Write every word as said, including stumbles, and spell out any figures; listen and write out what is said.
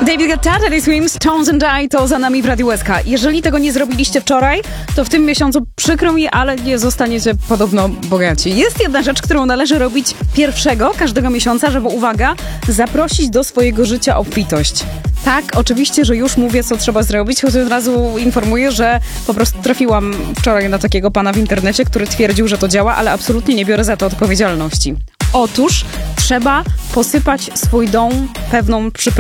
David Guetta, Teddy Swims, Tones and I to za nami w Radiu S K. Jeżeli tego nie zrobiliście wczoraj, to w tym miesiącu przykro mi, ale nie zostaniecie podobno bogaci. Jest jedna rzecz, którą należy robić pierwszego każdego miesiąca, żeby, uwaga, zaprosić do swojego życia obfitość. Tak, oczywiście, że już mówię, co trzeba zrobić, choć od razu informuję, że po prostu trafiłam wczoraj na takiego pana w internecie, który twierdził, że to działa, ale absolutnie nie biorę za to odpowiedzialności. Otóż trzeba posypać swój dom pewną przyprawą.